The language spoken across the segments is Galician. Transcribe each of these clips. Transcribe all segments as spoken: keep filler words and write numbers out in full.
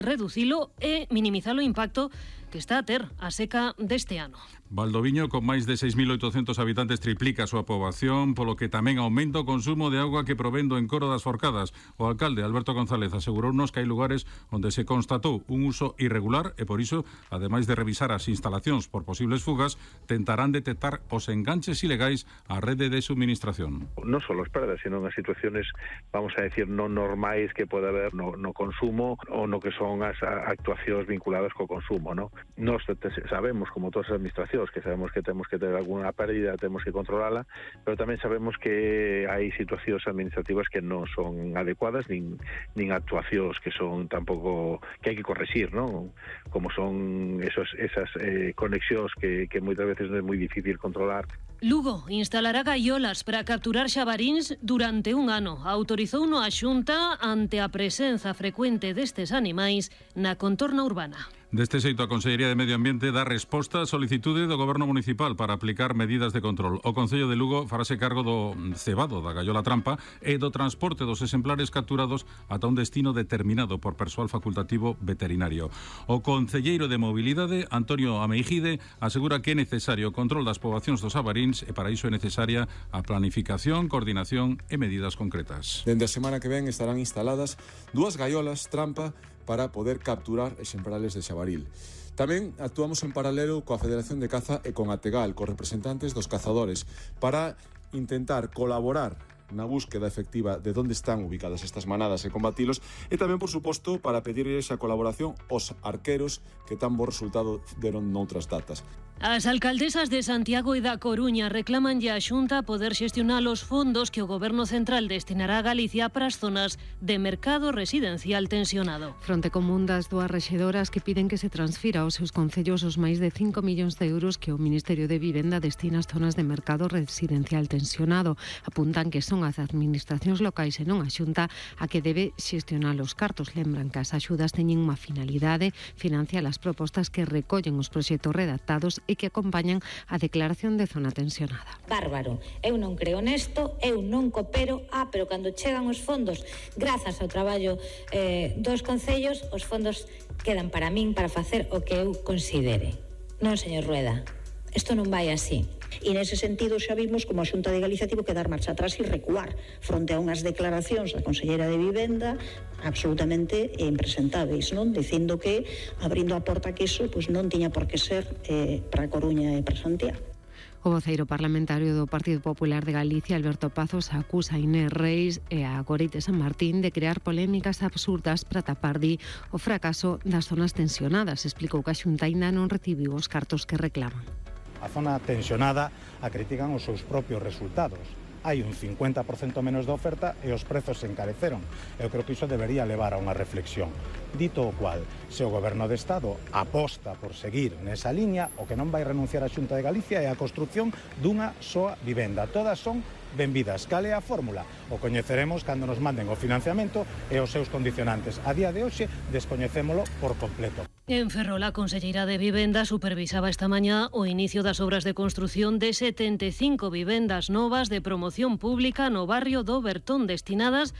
reducilo e minimizar o impacto que está a ter a seca deste ano. Valdoviño, con máis de seis mil oitocentos habitantes, triplica a súa poboación, polo que tamén aumenta o consumo de auga que provén do encoro das Forcadas. O alcalde Alberto González asegurounos que hai lugares onde se constatou un uso irregular e, por iso, ademais de revisar as instalacións por posibles fugas, tentarán detectar os enganches ilegais á rede de suministración. Non só as perdas, sino as situaciones, vamos a decir, non normais que pode haber no, no consumo ou no que son as actuacións vinculadas co consumo, ¿no? Nos sabemos, como todas as administracións, que sabemos que temos que ter alguna pérdida, temos que controlala, pero tamén sabemos que hai situacións administrativas que non son adecuadas, nin, nin actuacións que son tampouco, que hai que corregir, ¿no? Como son esos, esas eh, conexións que, que moitas veces non é moi difícil controlar. Lugo instalará gaiolas para capturar xabaríns durante un ano. Autorizouno a Xunta ante a presenza frecuente destes animais na contorna urbana. Deste xeito, a Consellería de Medio Ambiente dá resposta á solicitude do Goberno Municipal para aplicar medidas de control. O Concello de Lugo farase cargo do cebado da gaiola trampa e do transporte dos exemplares capturados ata un destino determinado por persoal facultativo veterinario. O concelleiro de Mobilidade, Antonio Ameijide, asegura que é necesario o control das poboacións dos xabaríns e para iso é necesaria a planificación, coordinación e medidas concretas. Dende a semana que ven estarán instaladas dúas gaiolas trampa para poder capturar exemplares de xabaril. Tamén actuamos en paralelo coa Federación de Caza e con Ategal, cos representantes dos cazadores, para intentar colaborar na búsqueda efectiva de onde están ubicadas estas manadas e combatilos, e tamén, por suposto, para pedir esa colaboración aos arqueros que tan bo resultado deron noutras datas. As alcaldesas de Santiago e da Coruña reclaman ya a Xunta poder xestionar os fondos que o Goberno Central destinará a Galicia para as zonas de mercado residencial tensionado. Fronte común das dúas rexedoras que piden que se transfira aos seus concellos os máis de cinco millóns de euros que o Ministerio de Vivenda destina ás zonas de mercado residencial tensionado. Apuntan que son as administracións locais e non a Xunta a que debe xestionar os cartos. Lembran que as axudas teñen unha finalidade, financiar as propostas que recollen os proxectos redactados e que acompañan a declaración de zona tensionada. Bárbaro, eu non creo nesto, eu non coopero, ah, pero cando chegan os fondos, grazas ao traballo eh, dos concellos, os fondos quedan para min para facer o que eu considere. Non, señor Rueda, isto non vai así. E nese sentido xa vimos como a Xunta de Galicia tivo que dar marcha atrás e recuar fronte a unhas declaracións da Consellera de Vivenda absolutamente impresentáveis, non? Dicindo que abrindo a porta que iso pois non tiña por que ser eh, para Coruña e para Santiago. O voceiro parlamentario do Partido Popular de Galicia, Alberto Pazos, acusa a Inés Reis e a Gorite San Martín de crear polémicas absurdas para tapar, di, o fracaso das zonas tensionadas. Explicou que a Xunta ainda non recibiu os cartos que reclaman. A zona tensionada a critican os seus propios resultados. Hai un cincuenta por cento menos de oferta e os prezos se encareceron. Eu creo que iso debería levar a unha reflexión. Dito o cual, se o Goberno de Estado aposta por seguir nesa liña, o que non vai renunciar a Xunta de Galicia é a construción dunha soa vivenda. Todas son benvidas. Cal é a fórmula? O coñeceremos cando nos manden o financiamento e os seus condicionantes. A día de hoxe descoñecémolo por completo. En Ferrol, a conselleira de Vivenda supervisaba esta mañá o inicio das obras de construción de setenta e cinco vivendas novas de promoción pública no barrio do Bertón, destinadas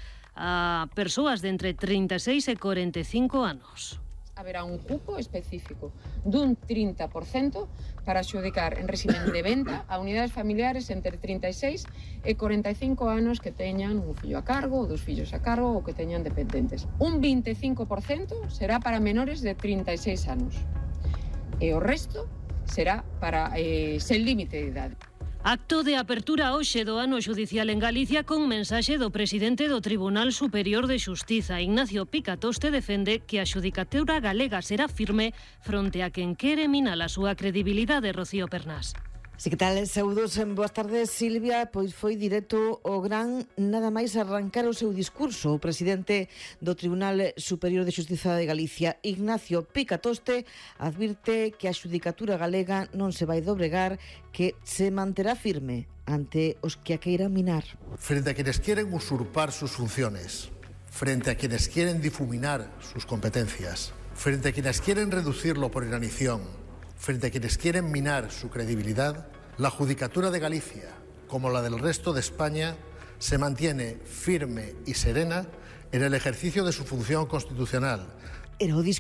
a persoas de entre trinta e seis e corenta e cinco anos. Haberá un cupo específico dun trinta por cento para adxudicar en régimen de venta a unidades familiares entre trinta e seis e corenta e cinco anos que teñan un fillo a cargo ou dos fillos a cargo ou que teñan dependentes. Un vinte e cinco por cento será para menores de trinta e seis anos e o resto será para eh, sen límite de idade. Acto de apertura hoxe do ano xudicial en Galicia con mensaxe do presidente do Tribunal Superior de Xustiza. Ignacio Picatoste defende que a xudicatura galega será firme fronte a quen quere minar a súa credibilidade. Rocío Pernás. Si que tal, saúdos, boas tardes, Silvia. Pois foi directo o gran nada máis arrancar o seu discurso. O presidente do Tribunal Superior de Xustiza de Galicia, Ignacio Picatoste, advirte que a xudicatura galega non se vai dobregar, que se manterá firme ante os que a queiran minar. Frente a quienes quieren usurpar sus funciones, frente a quienes quieren difuminar sus competencias, frente a quienes quieren reducirlo por inanición, frente a quienes quieren minar su credibilidad, la Judicatura de Galicia, como la del resto de España, se mantiene firme y serena en el ejercicio de su función constitucional. era o discurso